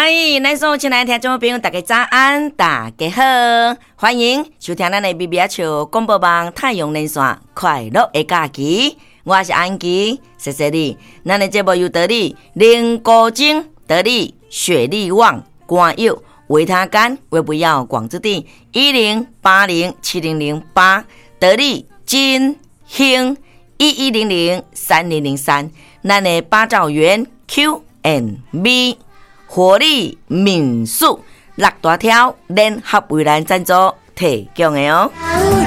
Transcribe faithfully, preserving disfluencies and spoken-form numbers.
嗨，咱所有亲爱的听众朋友，大家早安，大家好，欢迎收听咱的 B B H 广播网太阳连线快乐的假期，我是安琪，谢谢你。咱的节目由得力零高精、得力雪力旺、冠佑、维他干、微不要广之地一零八零七零零八，得力金兴一一零零三零零三，咱的八兆元 Q and B。活力民宿六大条联合为咱赞助提供的哦。